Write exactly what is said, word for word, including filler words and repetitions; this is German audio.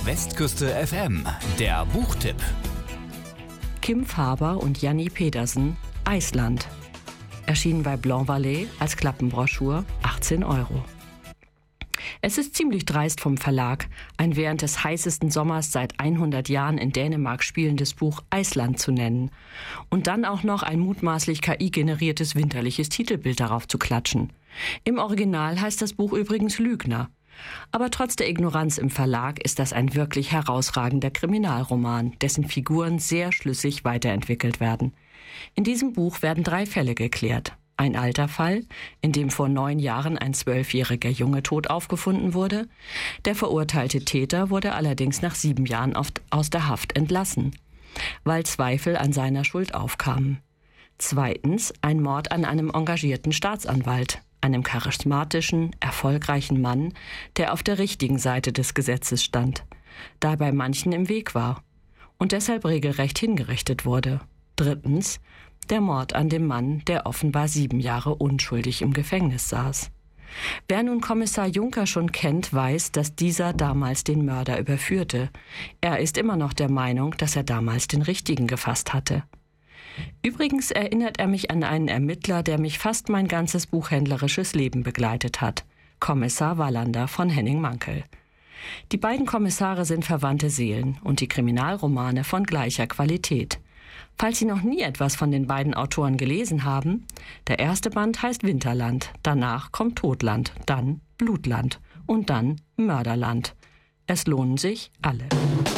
Westküste F M, der Buchtipp. Kim Faber und Janni Pedersen, Eisland. Erschienen bei Blanc Vallée als Klappenbroschur, achtzehn Euro. Es ist ziemlich dreist vom Verlag, ein während des heißesten Sommers seit hundert Jahren in Dänemark spielendes Buch Eisland zu nennen und dann auch noch ein mutmaßlich K I-generiertes winterliches Titelbild darauf zu klatschen. Im Original heißt das Buch übrigens Lügner. Aber trotz der Ignoranz im Verlag ist das ein wirklich herausragender Kriminalroman, dessen Figuren sehr schlüssig weiterentwickelt werden. In diesem Buch werden drei Fälle geklärt. Ein alter Fall, in dem vor neun Jahren ein zwölfjähriger Junge tot aufgefunden wurde. Der verurteilte Täter wurde allerdings nach sieben Jahren aus der Haft entlassen, weil Zweifel an seiner Schuld aufkamen. Zweitens ein Mord an einem engagierten Staatsanwalt, einem charismatischen, erfolgreichen Mann, der auf der richtigen Seite des Gesetzes stand, dabei manchen im Weg war und deshalb regelrecht hingerichtet wurde. Drittens der Mord an dem Mann, der offenbar sieben Jahre unschuldig im Gefängnis saß. Wer nun Kommissar Juncker schon kennt, weiß, dass dieser damals den Mörder überführte. Er ist immer noch der Meinung, dass er damals den Richtigen gefasst hatte. Übrigens erinnert er mich an einen Ermittler, der mich fast mein ganzes buchhändlerisches Leben begleitet hat. Kommissar Wallander von Henning Mankell. Die beiden Kommissare sind verwandte Seelen und die Kriminalromane von gleicher Qualität. Falls Sie noch nie etwas von den beiden Autoren gelesen haben, der erste Band heißt Winterland, danach kommt Todland, dann Blutland und dann Mörderland. Es lohnen sich alle.